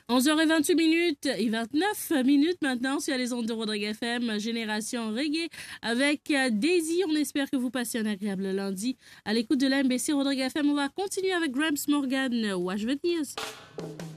11h28 minutes et 29 minutes maintenant sur les ondes de Rodrigue FM, Génération Reggae avec Daisy. On espère que vous passez un agréable lundi à l'écoute de l'AMBC Rodrigue FM. On va continuer avec Gramps Morgan. Watch the Tears.